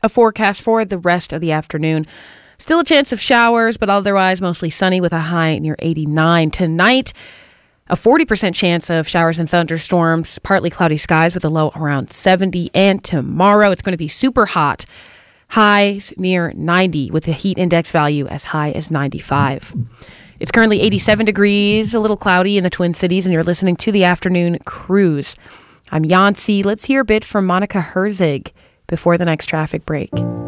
a forecast for the rest of the afternoon. Still a chance of showers, but otherwise mostly sunny with a high near 89. Tonight, a 40% chance of showers and thunderstorms, partly cloudy skies with a low around 70. And tomorrow, it's going to be super hot. Highs near 90 with a heat index value as high as 95. It's currently 87 degrees, a little cloudy in the Twin Cities, and you're listening to the Afternoon Cruise. I'm Yancy. Let's hear a bit from Monica Herzig before the next traffic break.